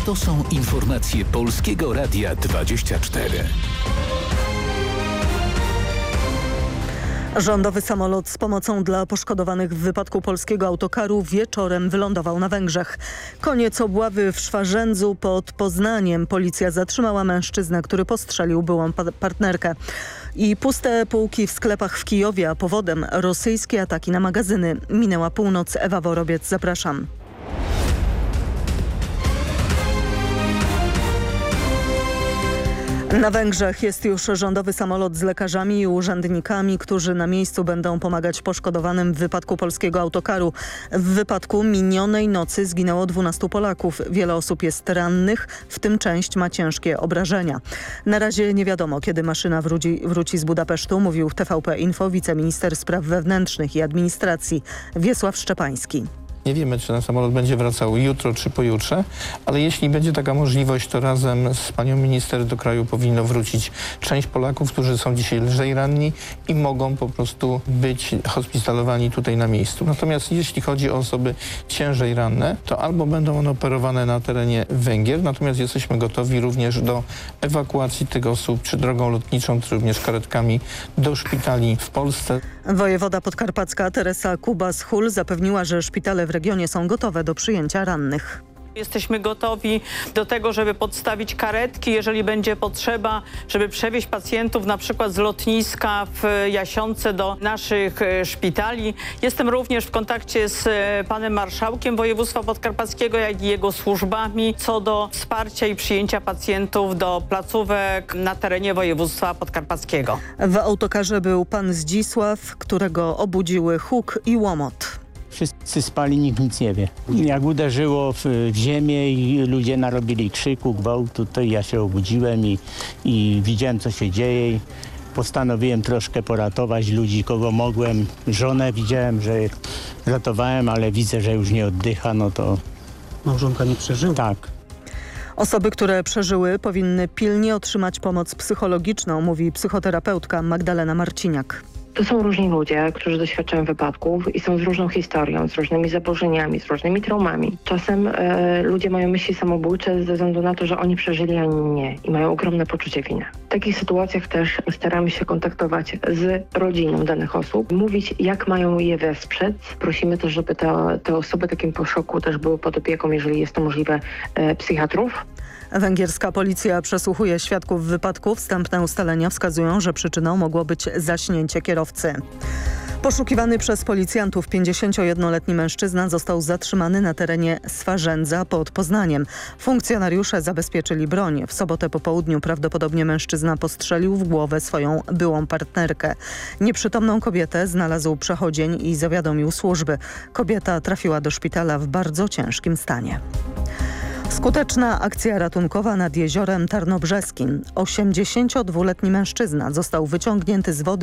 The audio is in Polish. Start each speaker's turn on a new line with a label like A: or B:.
A: To są informacje Polskiego Radia 24.
B: Rządowy samolot z pomocą dla poszkodowanych w wypadku polskiego autokaru wieczorem wylądował na Węgrzech. Koniec obławy w Szwarzędzu pod Poznaniem. Policja zatrzymała mężczyznę, który postrzelił byłą partnerkę. I puste półki w sklepach w Kijowie, a powodem rosyjskie ataki na magazyny. Minęła północ. Ewa Worobiec, zapraszam. Na Węgrzech jest już rządowy samolot z lekarzami i urzędnikami, którzy na miejscu będą pomagać poszkodowanym w wypadku polskiego autokaru. W wypadku minionej nocy zginęło 12 Polaków. Wiele osób jest rannych, w tym część ma ciężkie obrażenia. Na razie nie wiadomo, kiedy maszyna wróci z Budapesztu, mówił w TVP Info wiceminister spraw wewnętrznych i administracji Wiesław Szczepański.
C: Nie wiemy, czy ten samolot będzie wracał jutro czy pojutrze, ale jeśli będzie taka możliwość, to razem z panią minister do kraju powinno wrócić część Polaków, którzy są dzisiaj lżej ranni i mogą po prostu być hospitalizowani tutaj na miejscu. Natomiast jeśli chodzi o osoby ciężej ranne, to albo będą one operowane na terenie Węgier, natomiast jesteśmy gotowi również do ewakuacji tych osób, czy drogą lotniczą, czy również karetkami do szpitali w Polsce.
B: Wojewoda podkarpacka Teresa Kubas-Hul zapewniła, że szpitale w regionie są gotowe do przyjęcia rannych.
D: Jesteśmy gotowi do tego, żeby podstawić karetki, jeżeli będzie potrzeba, żeby przewieźć pacjentów na przykład z lotniska w Jasionce do naszych szpitali. Jestem również w kontakcie z panem marszałkiem województwa podkarpackiego, jak i jego służbami co do wsparcia i przyjęcia pacjentów do placówek na terenie województwa podkarpackiego.
B: W autokarze był pan Zdzisław, którego obudziły huk i łomot.
E: Wszyscy spali, nikt nic nie wie. Jak uderzyło w ziemię i ludzie narobili krzyku, gwałtu, to ja się obudziłem i widziałem, co się dzieje. I postanowiłem troszkę poratować ludzi, kogo mogłem. Żonę widziałem, że ratowałem, ale widzę, że już nie oddycha, no to...
F: Małżonka nie przeżyła?
E: Tak.
B: Osoby, które przeżyły, powinny pilnie otrzymać pomoc psychologiczną, mówi psychoterapeutka Magdalena Marciniak.
G: To są różni ludzie, którzy doświadczają wypadków i są z różną historią, z różnymi zaburzeniami, z różnymi traumami. Czasem ludzie mają myśli samobójcze ze względu na to, że oni przeżyli, a inni nie i mają ogromne poczucie winy. W takich sytuacjach też staramy się kontaktować z rodziną danych osób, mówić, jak mają je wesprzeć. Prosimy też, żeby te osoby takim po szoku też były pod opieką, jeżeli jest to możliwe, psychiatrów.
B: Węgierska policja przesłuchuje świadków wypadku. Wstępne ustalenia wskazują, że przyczyną mogło być zaśnięcie kierowcy. Poszukiwany przez policjantów 51-letni mężczyzna został zatrzymany na terenie Swarzędza pod Poznaniem. Funkcjonariusze zabezpieczyli broń. W sobotę po południu prawdopodobnie mężczyzna postrzelił w głowę swoją byłą partnerkę. Nieprzytomną kobietę znalazł przechodzień i zawiadomił służby. Kobieta trafiła do szpitala w bardzo ciężkim stanie. Skuteczna akcja ratunkowa nad jeziorem Tarnobrzeskim. 82-letni mężczyzna został wyciągnięty z wody